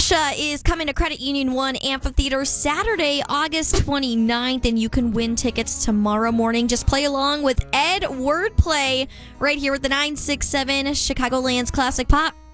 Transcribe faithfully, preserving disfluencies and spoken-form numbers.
Sasha is coming to Credit Union one Amphitheater Saturday, August twenty-ninth, and you can win tickets tomorrow morning. Just play along with Ed Wordplay right here with the nine six seven Chicagoland's Classic Pop.